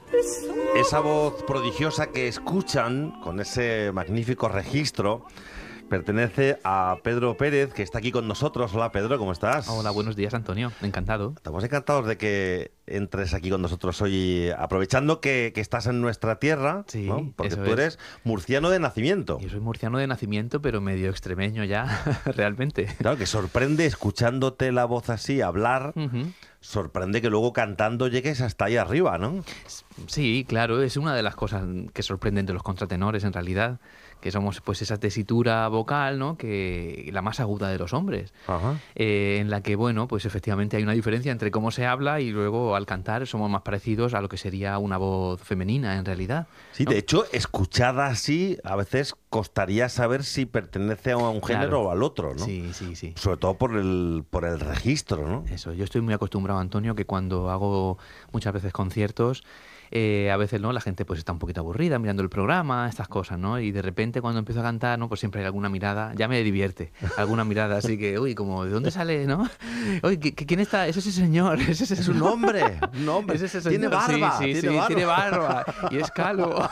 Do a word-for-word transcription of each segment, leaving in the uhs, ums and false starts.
Esa voz prodigiosa que escuchan con ese magnífico registro pertenece a Pedro Pérez, que está aquí con nosotros. Hola, Pedro, ¿cómo estás? Hola, buenos días, Antonio. Encantado. Estamos encantados de que entres aquí con nosotros hoy, aprovechando que, que estás en nuestra tierra, Sí, ¿no? Porque eso tú es. eres murciano de nacimiento. Yo soy murciano de nacimiento, pero medio extremeño ya, realmente. Claro, que sorprende escuchándote la voz así, hablar. Ujú. Sorprende que luego cantando llegues hasta ahí arriba, ¿no? Sí, claro, es una de las cosas que sorprenden de los contratenores en realidad, que somos pues esa tesitura vocal, ¿no? Que la más aguda de los hombres, Ajá. eh, en la que, bueno, pues efectivamente hay una diferencia entre cómo se habla y luego al cantar somos más parecidos a lo que sería una voz femenina en realidad, Sí, ¿no? de hecho, escuchada así, a veces costaría saber si pertenece a un género Claro. o al otro, ¿no? Sí, sí, sí. Sobre todo por el, por el registro, ¿no? Eso, yo estoy muy acostumbrado, Antonio, que cuando hago muchas veces conciertos, eh, a veces no, la gente pues está un poquito aburrida mirando el programa, estas cosas, ¿no? Y de repente cuando empiezo a cantar, ¿no? Pues siempre hay alguna mirada, ya me divierte, alguna mirada, así que, uy, como, ¿de dónde sale, no? Uy, ¿qui- ¿quién está? Es ese señor, es ese Es un señor. hombre, un hombre. Es ese Tiene señor, barba, sí, sí, tiene sí, barba. tiene barba y es calvo.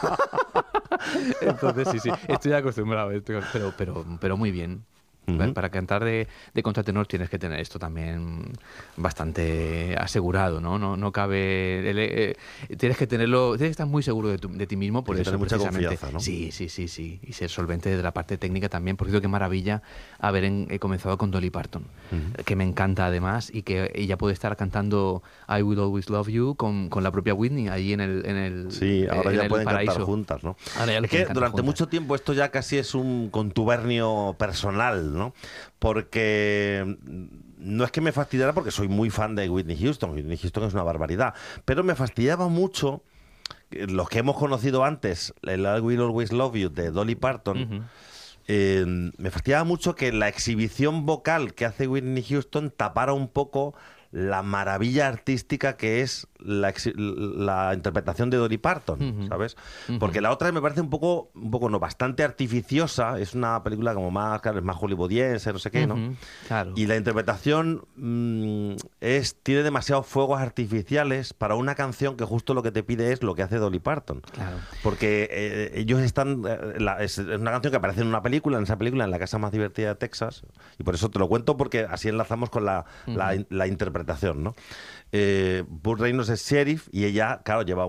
Entonces, sí, sí, estoy acostumbrado, estoy- pero, pero, pero muy bien. Ujú. Para cantar de, de contratenor tienes que tener esto también bastante asegurado, ¿no? No, no cabe... el- eh, tienes que tenerlo... Tienes que estar muy seguro de, tu- de ti mismo, por Tienes que eso tener mucha precisamente. confianza, ¿no? Sí, sí, sí, sí. Y ser solvente de la parte técnica también. Por cierto, qué maravilla haber en- eh, comenzado con Dolly Parton, Ujú. que me encanta además, y que ella puede estar cantando I Will Always Love You con, con la propia Whitney ahí en el, en el, Sí, ahora en ya el pueden paraíso. cantar juntas, ¿no? Ahora ya lo Es que pueden cantar durante juntas. mucho tiempo esto ya casi es un contubernio personal, ¿no? Porque no es que me fastidiara, porque soy muy fan de Whitney Houston. Whitney Houston es una barbaridad. Pero me fastidiaba mucho eh, los que hemos conocido antes, el I Will Always Love You de Dolly Parton. Ujú. Eh, me fastidiaba mucho que la exhibición vocal que hace Whitney Houston tapara un poco la maravilla artística que es la, exhi- la interpretación de Dolly Parton, Ujú. ¿sabes? Ujú. Porque la otra me parece un poco, un poco no, bastante artificiosa, es una película como más, claro, es más hollywoodiense, no sé qué, ¿no? Ujú, claro. Y la interpretación mm, es, tiene demasiados fuegos artificiales para una canción que justo lo que te pide es lo que hace Dolly Parton. Claro. Porque eh, ellos están... eh, la- es es una canción que aparece en una película, en esa película, en La casa más divertida de Texas. Y por eso te lo cuento, porque así enlazamos con la, la, Ujú. la interpretación, ¿no? Eh, Burt Reynolds es sheriff y ella, claro, lleva